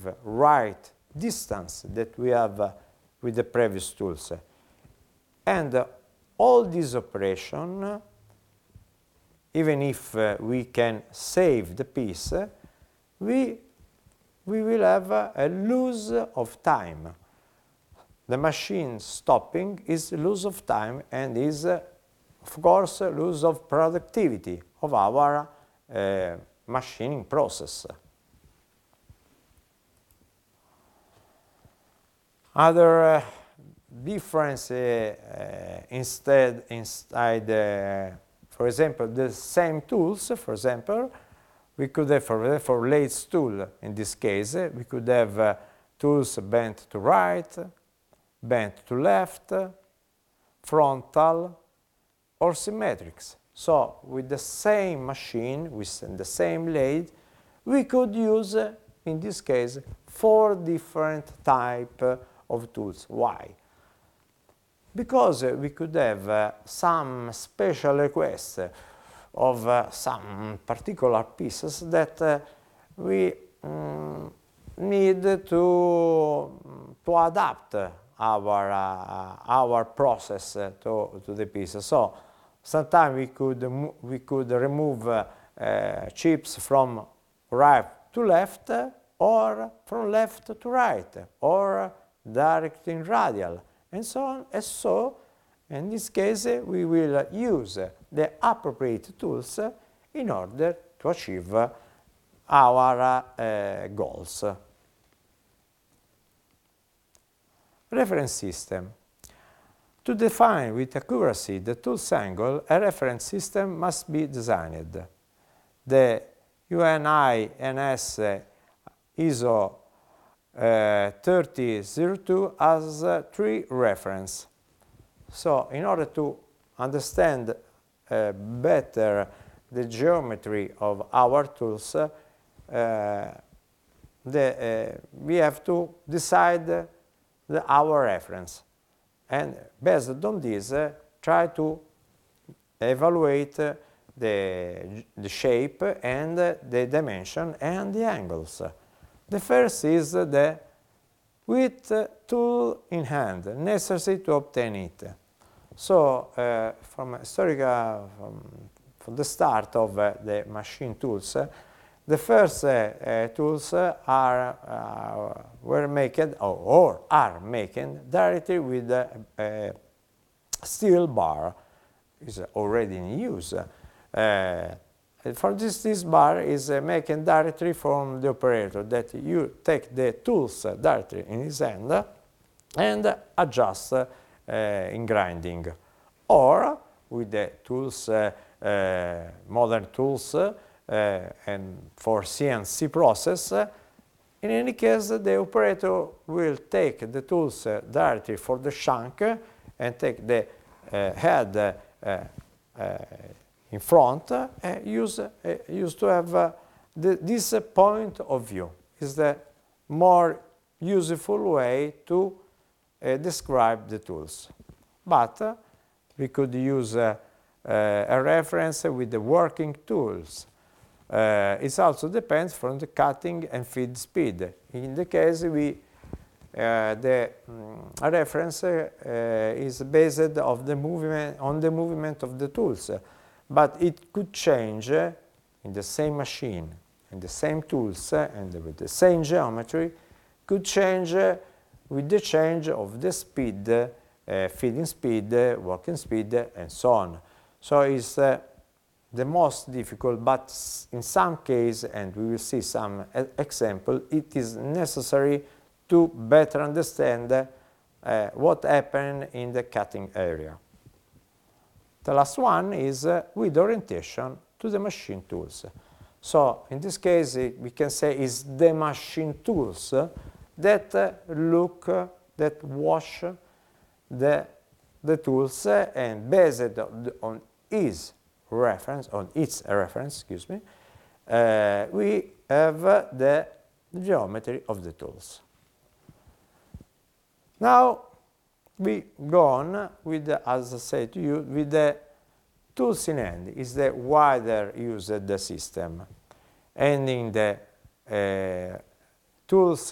relative right distance that we have with the previous tools. And all these operations, even if we can save the piece, we will have a loss of time. The machine stopping is loss of time and is, of course, loss of productivity of our machining process. Other difference inside, for example, the same tools, for example, we could have for lathe tool, in this case, we could have tools bent to right, bent to left, frontal, or symmetrics. So with the same machine, with the same lathe, we could use, in this case, 4 different types of tools. Why? Because we could have some special requests of some particular pieces that we need to adapt our process to the pieces. So sometimes we could remove chips from right to left, or from left to right, or direct in radial, and so on. And so, in this case, we will use the appropriate tools in order to achieve our goals. Reference system. To define with accuracy the tool's angle, a reference system must be designed. The UNI-NS ISO 3002 has 3 references. So, in order to understand better the geometry of our tools, we have to decide our reference. And based on this, try to evaluate the shape and the dimension and the angles. The first is the width tool in hand, necessary to obtain it. So, from the start of the machine tools, the first tools were made or are made directly with a steel bar. Is already in use. For this bar is made directly from the operator, that you take the tools directly in his hand and adjust in grinding. Or with the tools, modern tools, and for CNC process, in any case, the operator will take the tools directly for the shank and take the head in front, used to have this point of view. Is the more useful way to describe the tools. But we could use a reference with the working tools. It also depends from the cutting and feed speed. In the case, the reference is based on the movement of the tools, but it could change in the same machine, in the same tools, and with the same geometry, could change with the change of the speed, feeding speed, working speed, and so on. So it's the most difficult, but in some cases, and we will see some example, it is necessary to better understand what happened in the cutting area. The last one is with orientation to the machine tools. So in this case, we can say is the machine tools that that wash the tools, and based on its reference, we have the geometry of the tools. Now we go on with, as I said to you, with the tools in hand. Is the wider used system, and in the tools